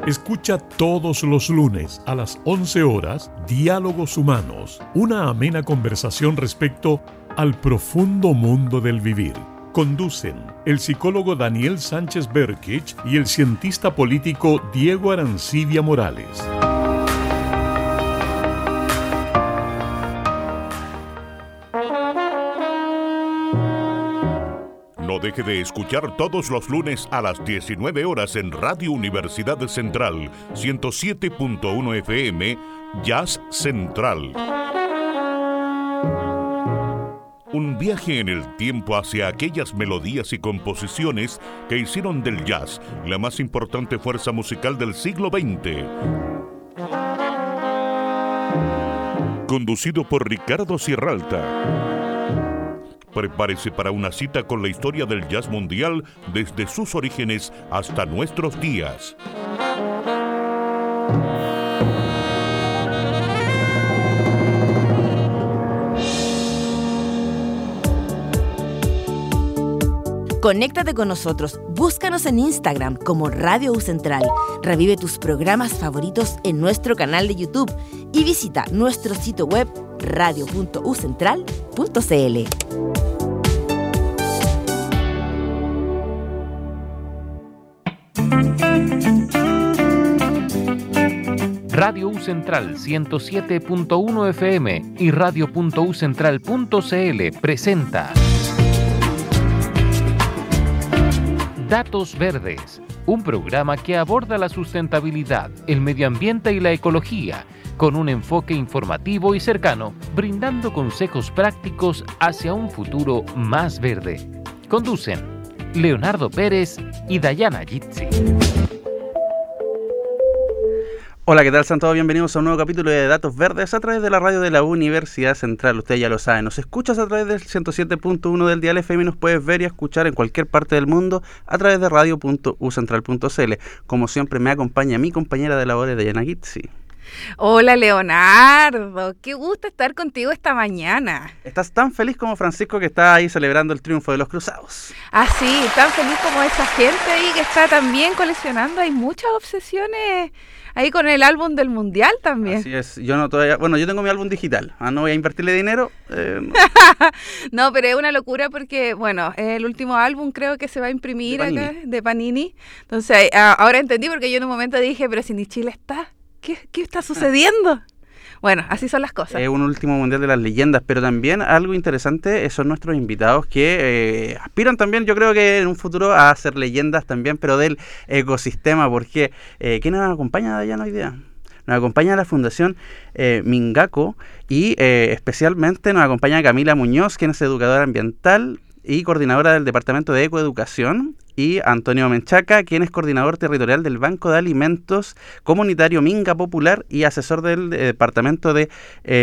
Escucha todos los lunes a las 11 horas Diálogos Humanos, una amena conversación respecto al profundo mundo del vivir. Conducen el psicólogo Daniel Sánchez Berkich y el cientista político Diego Arancibia Morales. No deje de escuchar todos los lunes a las 19 horas en Radio Universidad Central, 107.1 FM, Jazz Central. Un viaje en el tiempo hacia aquellas melodías y composiciones que hicieron del jazz la más importante fuerza musical del siglo XX. Conducido por Ricardo Sierralta. Prepárese para una cita con la historia del jazz mundial desde sus orígenes hasta nuestros días. Conéctate con nosotros, búscanos en Instagram como Radio U Central, revive tus programas favoritos en nuestro canal de YouTube y visita nuestro sitio web radio.ucentral.cl. Radio U Central 107.1 FM y radio.ucentral.cl presenta Datos Verdes, un programa que aborda la sustentabilidad, el medio ambiente y la ecología, con un enfoque informativo y cercano, brindando consejos prácticos hacia un futuro más verde. Conducen Leonardo Pérez y Dayana Yitzi. Hola, ¿qué tal? Sean todos bienvenidos a un nuevo capítulo de Datos Verdes a través de la radio de la Universidad Central. Usted ya lo sabe, nos escuchas a través del 107.1 del dial FM y nos puedes ver y escuchar en cualquier parte del mundo a través de radio.ucentral.cl. Como siempre me acompaña mi compañera de labores, Dayana Gitzi. Hola Leonardo, qué gusto estar contigo esta mañana. ¿Estás tan feliz como Francisco que está ahí celebrando el triunfo de los cruzados? Ah, sí, tan feliz como esa gente ahí que está también coleccionando. Hay muchas obsesiones ahí con el álbum del Mundial también. Así es, yo no todavía, bueno, yo tengo mi álbum digital, no voy a invertirle dinero. No. No, pero es una locura porque, bueno, es el último álbum creo que se va a imprimir acá, de Panini. Entonces, ahora entendí porque yo en un momento dije, pero si ni Chile está, ¿qué está sucediendo? Bueno, así son las cosas. Es un último mundial de las leyendas, pero también algo interesante son nuestros invitados que aspiran también, yo creo que en un futuro a ser leyendas también, pero del ecosistema, porque ¿quién nos acompaña, Dayana, hoy día? Nos acompaña la Fundación Mingaco y especialmente nos acompaña Camila Muñoz, quien es educadora ambiental y coordinadora del Departamento de Ecoeducación, y Antonio Menchaca, quien es coordinador territorial del Banco de Alimentos Comunitario Minga Popular y asesor del Departamento de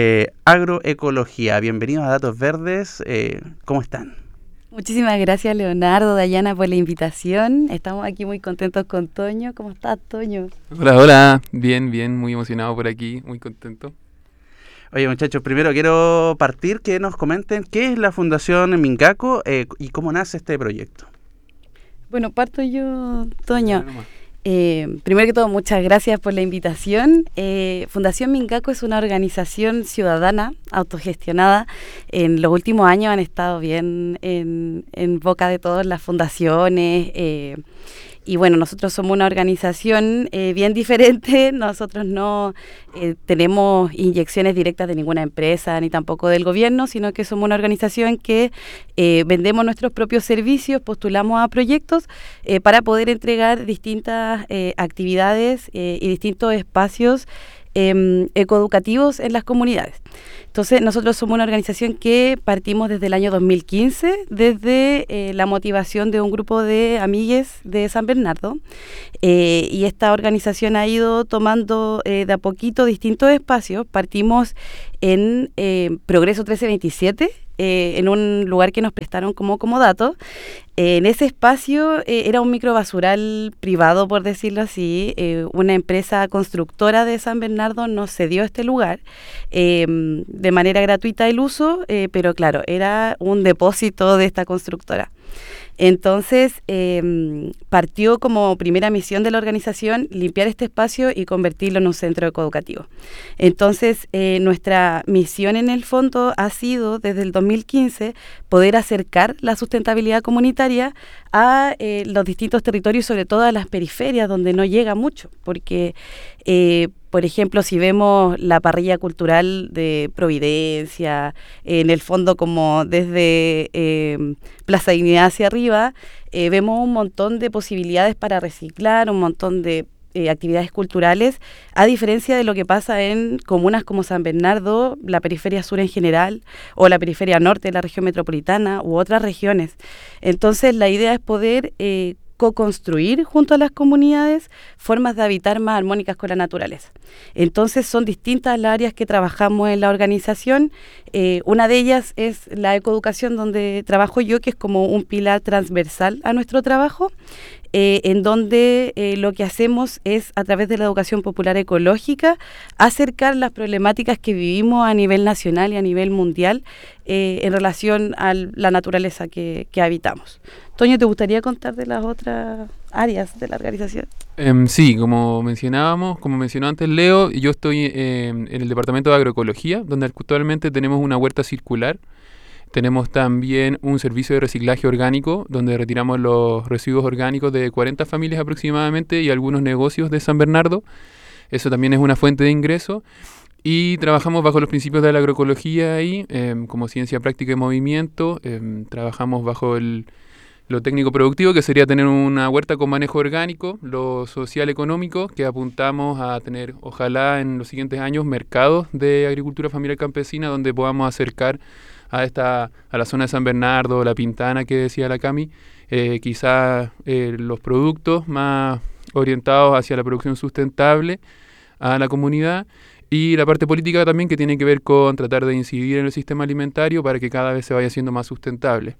Agroecología. Bienvenidos a Datos Verdes. ¿Cómo están? Muchísimas gracias, Leonardo, Dayana, por la invitación. Estamos aquí muy contentos con Toño. ¿Cómo estás, Toño? Hola. Bien, muy emocionado por aquí, muy contento. Oye, muchachos, primero quiero partir que nos comenten qué es la Fundación Mingaco y cómo nace este proyecto. Bueno, parto yo, Toño. Primero que todo, muchas gracias por la invitación. Fundación Mingaco es una organización ciudadana, autogestionada. En los últimos años han estado bien en boca de todas las fundaciones. Y bueno, nosotros somos una organización bien diferente. Nosotros no tenemos inyecciones directas de ninguna empresa ni tampoco del gobierno, sino que somos una organización que vendemos nuestros propios servicios, postulamos a proyectos para poder entregar distintas actividades y distintos espacios ecoeducativos en las comunidades. Entonces, nosotros somos una organización que partimos desde el año 2015, desde la motivación de un grupo de amigues de San Bernardo, y esta organización ha ido tomando de a poquito distintos espacios. Partimos en Progreso 1327, en un lugar que nos prestaron como comodato. En ese espacio era un microbasural privado, por decirlo así. Una empresa constructora de San Bernardo nos cedió este lugar de manera gratuita el uso, pero claro, era un depósito de esta constructora. Entonces, partió como primera misión de la organización limpiar este espacio y convertirlo en un centro ecoeducativo. Entonces, nuestra misión en el fondo ha sido, desde el 2015, poder acercar la sustentabilidad comunitaria a los distintos territorios, sobre todo a las periferias, donde no llega mucho, porque por ejemplo, si vemos la parrilla cultural de Providencia, en el fondo como desde Plaza Dignidad hacia arriba, vemos un montón de posibilidades para reciclar, un montón de actividades culturales, a diferencia de lo que pasa en comunas como San Bernardo, la periferia sur en general, o la periferia norte de la región metropolitana, u otras regiones. Entonces, la idea es poder co-construir junto a las comunidades formas de habitar más armónicas con la naturaleza. Entonces son distintas las áreas que trabajamos en la organización. Una de ellas es la ecoeducación, donde trabajo yo, que es como un pilar transversal a nuestro trabajo, en donde lo que hacemos es, a través de la educación popular ecológica, acercar las problemáticas que vivimos a nivel nacional y a nivel mundial en relación a la naturaleza que habitamos. Toño, ¿te gustaría contar de las otras áreas de la organización? Sí, como mencionó antes Leo, yo estoy en el departamento de agroecología, donde actualmente tenemos una huerta circular. Tenemos también un servicio de reciclaje orgánico, donde retiramos los residuos orgánicos de 40 familias aproximadamente y algunos negocios de San Bernardo. Eso también es una fuente de ingreso. Y trabajamos bajo los principios de la agroecología ahí, como ciencia práctica y movimiento. Trabajamos bajo lo técnico productivo, que sería tener una huerta con manejo orgánico, lo social económico, que apuntamos a tener, ojalá en los siguientes años, mercados de agricultura familiar campesina, donde podamos acercar a la zona de San Bernardo, La Pintana, que decía la Cami, quizás los productos más orientados hacia la producción sustentable a la comunidad, y la parte política también, que tiene que ver con tratar de incidir en el sistema alimentario para que cada vez se vaya haciendo más sustentable.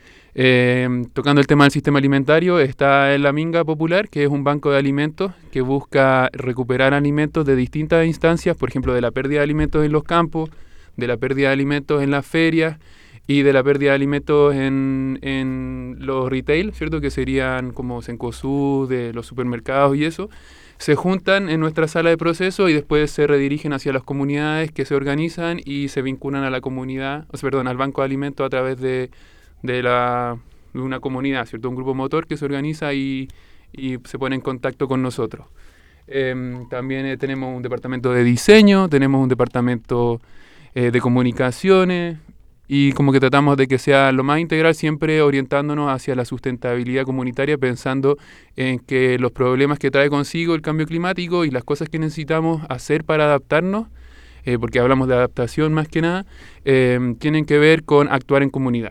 Tocando el tema del sistema alimentario, está el La Minga Popular, que es un banco de alimentos que busca recuperar alimentos de distintas instancias, por ejemplo, de la pérdida de alimentos en los campos, de la pérdida de alimentos en las ferias y de la pérdida de alimentos en los retail, ¿cierto? Que serían como Cencosud, de los supermercados y eso. Se juntan en nuestra sala de proceso y después se redirigen hacia las comunidades que se organizan y se vinculan a la comunidad, al banco de alimentos a través de una comunidad, ¿cierto? Un grupo motor que se organiza y se pone en contacto con nosotros. También tenemos un departamento de diseño, tenemos un departamento de comunicaciones, y como que tratamos de que sea lo más integral, siempre orientándonos hacia la sustentabilidad comunitaria, pensando en que los problemas que trae consigo el cambio climático y las cosas que necesitamos hacer para adaptarnos, porque hablamos de adaptación más que nada, tienen que ver con actuar en comunidad.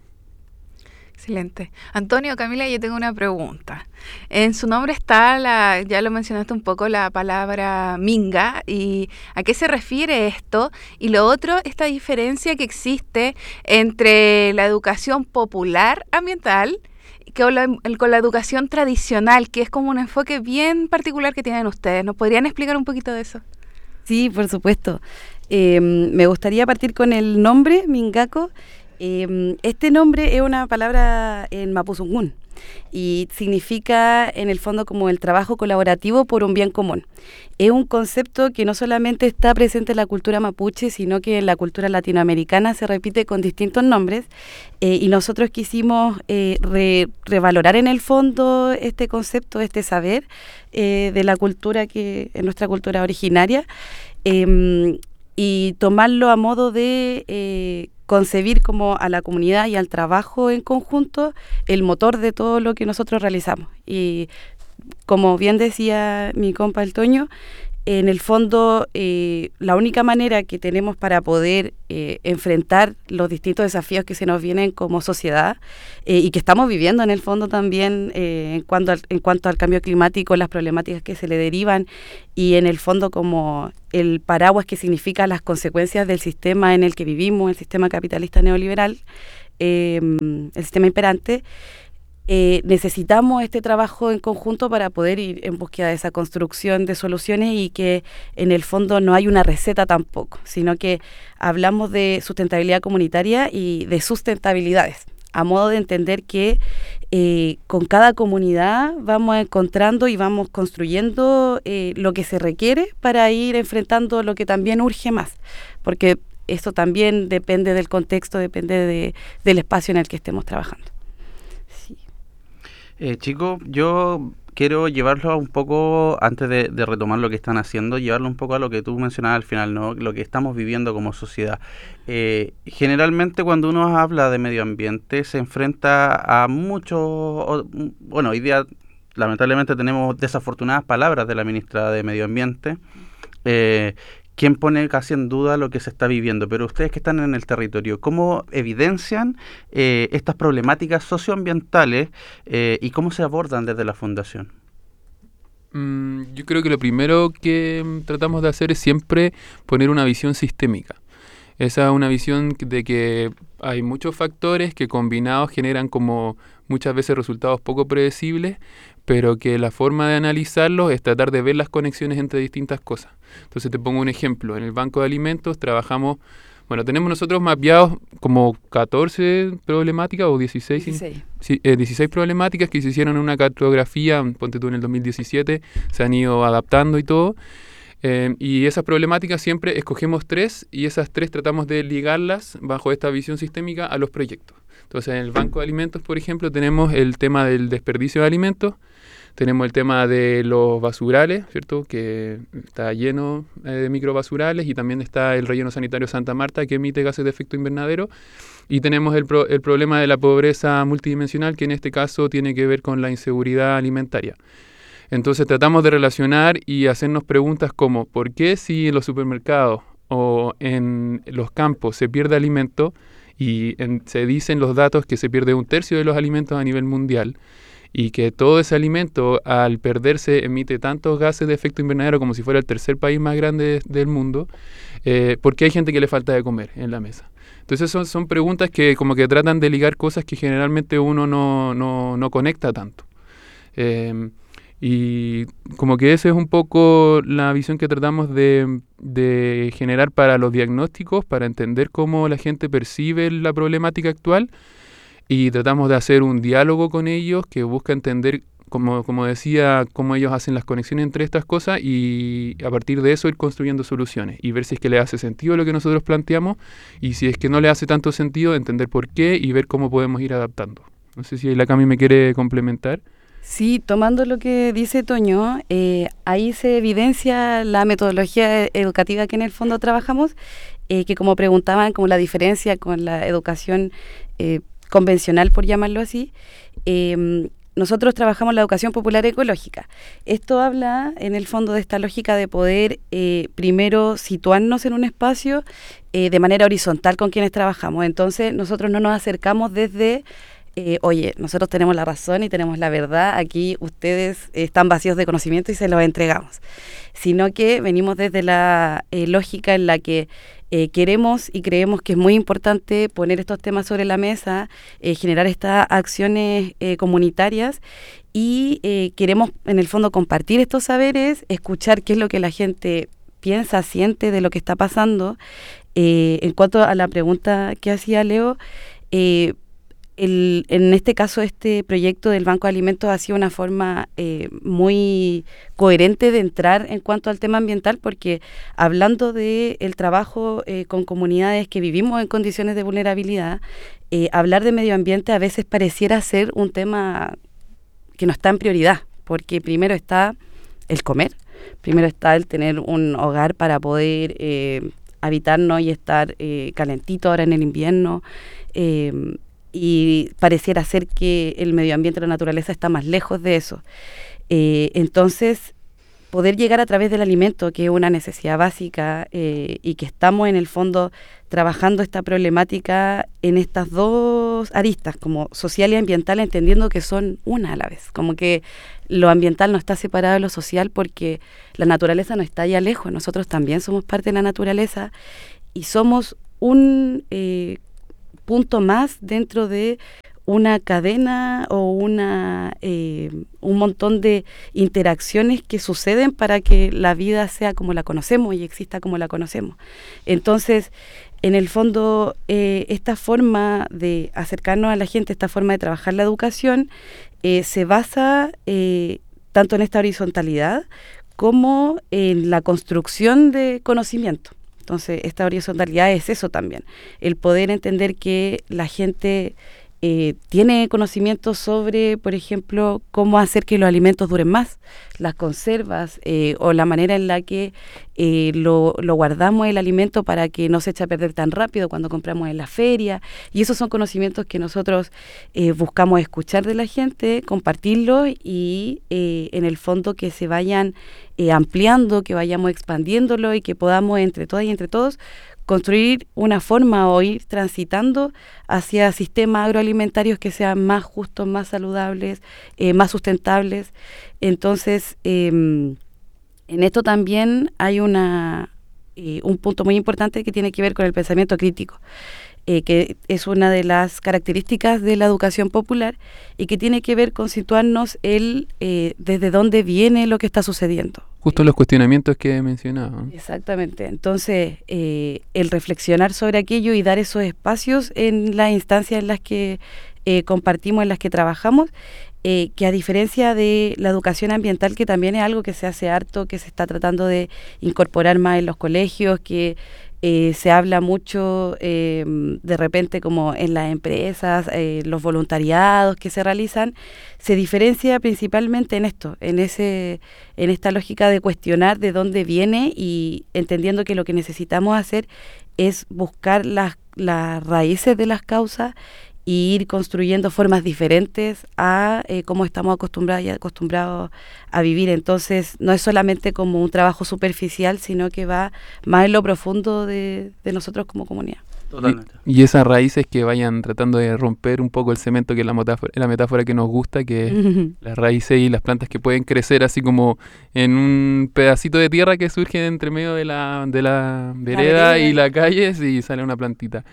Excelente. Antonio, Camila, yo tengo una pregunta. En su nombre está, ya lo mencionaste un poco, la palabra minga, y ¿a qué se refiere esto? Y lo otro, esta diferencia que existe entre la educación popular ambiental con la educación tradicional, que es como un enfoque bien particular que tienen ustedes. ¿Nos podrían explicar un poquito de eso? Sí, por supuesto. Me gustaría partir con el nombre, Mingaco. Este nombre es una palabra en mapuzungún y significa en el fondo como el trabajo colaborativo por un bien común. Es un concepto que no solamente está presente en la cultura mapuche, sino que en la cultura latinoamericana se repite con distintos nombres, y nosotros quisimos revalorar en el fondo este concepto, este saber de la cultura que es nuestra cultura originaria, y tomarlo a modo de concebir como a la comunidad y al trabajo en conjunto el motor de todo lo que nosotros realizamos. Y como bien decía mi compa el Toño, en el fondo la única manera que tenemos para poder enfrentar los distintos desafíos que se nos vienen como sociedad y que estamos viviendo en el fondo también en cuanto al cambio climático, las problemáticas que se le derivan, y en el fondo como el paraguas que significa las consecuencias del sistema en el que vivimos, el sistema capitalista neoliberal, el sistema imperante. Necesitamos este trabajo en conjunto para poder ir en búsqueda de esa construcción de soluciones, y que en el fondo no hay una receta tampoco, sino que hablamos de sustentabilidad comunitaria y de sustentabilidades. a modo de entender que con cada comunidad vamos encontrando y vamos construyendo lo que se requiere para ir enfrentando lo que también urge más, porque esto también depende del contexto, depende del espacio en el que estemos trabajando. Sí. Chicos, yo quiero llevarlo un poco, antes de retomar lo que están haciendo, llevarlo un poco a lo que tú mencionabas al final, ¿no? Lo que estamos viviendo como sociedad. Generalmente cuando uno habla de medio ambiente se enfrenta a muchos, bueno, hoy día lamentablemente tenemos desafortunadas palabras de la ministra de Medio Ambiente, quien pone casi en duda lo que se está viviendo. Pero ustedes que están en el territorio, ¿cómo evidencian estas problemáticas socioambientales y cómo se abordan desde la Fundación? Yo creo que lo primero que tratamos de hacer es siempre poner una visión sistémica. Esa es una visión de que hay muchos factores que combinados generan como muchas veces resultados poco predecibles, pero que la forma de analizarlos es tratar de ver las conexiones entre distintas cosas. Entonces te pongo un ejemplo. En el Banco de Alimentos trabajamos, tenemos nosotros mapeados como 14 problemáticas o 16 problemáticas que se hicieron en una cartografía, ponte tú en el 2017, se han ido adaptando y todo. Y esas problemáticas siempre escogemos 3 y esas 3 tratamos de ligarlas bajo esta visión sistémica a los proyectos. Entonces, en el Banco de Alimentos, por ejemplo, tenemos el tema del desperdicio de alimentos, tenemos el tema de los basurales, ¿cierto?, que está lleno de microbasurales, y también está el relleno sanitario Santa Marta, que emite gases de efecto invernadero, y tenemos el problema de la pobreza multidimensional, que en este caso tiene que ver con la inseguridad alimentaria. Entonces tratamos de relacionar y hacernos preguntas como ¿por qué si en los supermercados o en los campos se pierde alimento y se dicen los datos que se pierde 1/3 de los alimentos a nivel mundial y que todo ese alimento al perderse emite tantos gases de efecto invernadero como si fuera el tercer país más grande del mundo? ¿Por qué hay gente que le falta de comer en la mesa? Entonces son preguntas que como que tratan de ligar cosas que generalmente uno no conecta tanto. Y como que esa es un poco la visión que tratamos de generar para los diagnósticos, para entender cómo la gente percibe la problemática actual, y tratamos de hacer un diálogo con ellos que busca entender, como decía, cómo ellos hacen las conexiones entre estas cosas, y a partir de eso ir construyendo soluciones y ver si es que le hace sentido lo que nosotros planteamos, y si es que no le hace tanto sentido, entender por qué y ver cómo podemos ir adaptando. No sé si la Cami me quiere complementar. Sí, tomando lo que dice Toño, ahí se evidencia la metodología educativa que en el fondo trabajamos, que como preguntaban, como la diferencia con la educación convencional, por llamarlo así, nosotros trabajamos la educación popular ecológica. Esto habla en el fondo de esta lógica de poder primero situarnos en un espacio de manera horizontal con quienes trabajamos. Entonces nosotros no nos acercamos desde oye, nosotros tenemos la razón y tenemos la verdad, aquí ustedes están vacíos de conocimiento y se los entregamos, sino que venimos desde la lógica en la que queremos y creemos que es muy importante poner estos temas sobre la mesa, generar estas acciones comunitarias, y queremos en el fondo compartir estos saberes, escuchar qué es lo que la gente piensa, siente de lo que está pasando. En cuanto a la pregunta que hacía Leo, en este caso, este proyecto del Banco de Alimentos ha sido una forma muy coherente de entrar en cuanto al tema ambiental, porque hablando del trabajo con comunidades que vivimos en condiciones de vulnerabilidad, hablar de medio ambiente a veces pareciera ser un tema que no está en prioridad, porque primero está el comer, primero está el tener un hogar para poder habitarnos y estar calentito ahora en el invierno, y pareciera ser que el medio ambiente, la naturaleza, está más lejos de eso. Entonces, poder llegar a través del alimento, que es una necesidad básica, y que estamos en el fondo trabajando esta problemática en estas dos aristas, como social y ambiental, entendiendo que son una a la vez, como que lo ambiental no está separado de lo social, porque la naturaleza no está allá lejos, nosotros también somos parte de la naturaleza y somos un punto más dentro de una cadena o un montón de interacciones que suceden para que la vida sea como la conocemos y exista como la conocemos. Entonces, En el fondo, esta forma de acercarnos a la gente, esta forma de trabajar la educación, se basa tanto en esta horizontalidad como en la construcción de conocimiento. Entonces, esta horizontalidad es eso también, el poder entender que la gente tiene conocimiento sobre, por ejemplo, cómo hacer que los alimentos duren más, las conservas o la manera en la que lo guardamos el alimento para que no se eche a perder tan rápido cuando compramos en la feria. Y esos son conocimientos que nosotros buscamos escuchar de la gente, compartirlos y en el fondo que se vayan ampliando, que vayamos expandiéndolo y que podamos entre todas y entre todos construir una forma o ir transitando hacia sistemas agroalimentarios que sean más justos, más saludables, más sustentables. Entonces, en esto también hay un punto muy importante que tiene que ver con el pensamiento crítico, que es una de las características de la educación popular y que tiene que ver con situarnos desde dónde viene lo que está sucediendo. Justo los cuestionamientos que mencionaba. Exactamente. Entonces, el reflexionar sobre aquello y dar esos espacios en las instancias en las que compartimos, en las que trabajamos, que a diferencia de la educación ambiental, que también es algo que se hace harto, que se está tratando de incorporar más en los colegios, que se habla mucho de repente como en las empresas, los voluntariados que se realizan, se diferencia principalmente en esto, en esta lógica de cuestionar de dónde viene y entendiendo que lo que necesitamos hacer es buscar las raíces de las causas y ir construyendo formas diferentes a cómo estamos acostumbrados a vivir. Entonces, no es solamente como un trabajo superficial, sino que va más en lo profundo de nosotros como comunidad. Totalmente. Y esas raíces que vayan tratando de romper un poco el cemento, que es la metáfora que nos gusta, que las raíces y las plantas que pueden crecer así como en un pedacito de tierra que surge entre medio de la vereda y la calle y sale una plantita.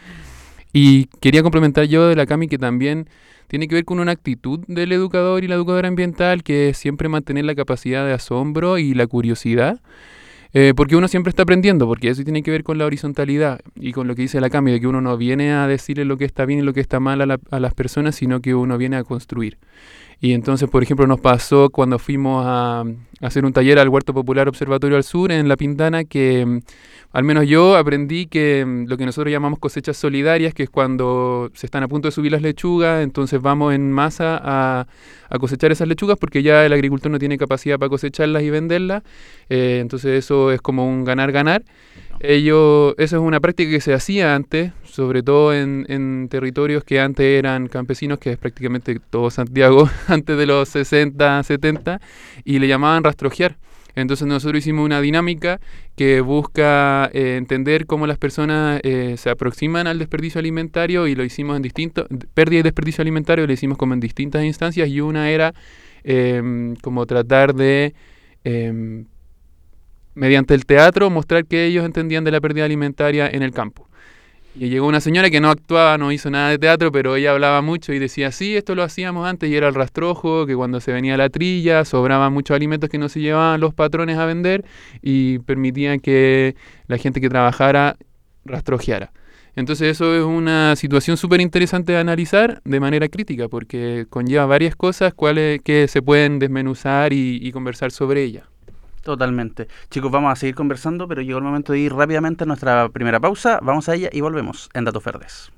Y quería complementar yo de la Cami que también tiene que ver con una actitud del educador y la educadora ambiental, que es siempre mantener la capacidad de asombro y la curiosidad, porque uno siempre está aprendiendo, porque eso tiene que ver con la horizontalidad y con lo que dice la Cami, de que uno no viene a decirle lo que está bien y lo que está mal a las personas, sino que uno viene a construir. Y entonces, por ejemplo, nos pasó cuando fuimos a hacer un taller al Huerto Popular Observatorio al Sur en La Pintana, que al menos yo aprendí que lo que nosotros llamamos cosechas solidarias, que es cuando se están a punto de subir las lechugas, entonces vamos en masa a cosechar esas lechugas porque ya el agricultor no tiene capacidad para cosecharlas y venderlas, entonces eso es como un ganar-ganar. Eso es una práctica que se hacía antes, sobre todo en territorios que antes eran campesinos, que es prácticamente todo Santiago, antes de los 60, 70, y le llamaban rastrojear. Entonces nosotros hicimos una dinámica que busca entender cómo las personas se aproximan al desperdicio alimentario, y lo hicimos en pérdida y desperdicio alimentario, lo hicimos como en distintas instancias, y una era como tratar de mediante el teatro mostrar que ellos entendían de la pérdida alimentaria en el campo. Y llegó una señora que no actuaba, no hizo nada de teatro, pero ella hablaba mucho y decía, sí, esto lo hacíamos antes, y era el rastrojo, que cuando se venía la trilla sobraban muchos alimentos que no se llevaban los patrones a vender y permitían que la gente que trabajara rastrojeara. Entonces eso es una situación súper interesante de analizar de manera crítica, porque conlleva varias cosas que se pueden desmenuzar y conversar sobre ellas. Totalmente. Chicos, vamos a seguir conversando, pero llegó el momento de ir rápidamente a nuestra primera pausa. Vamos a ella y volvemos en Datos Verdes.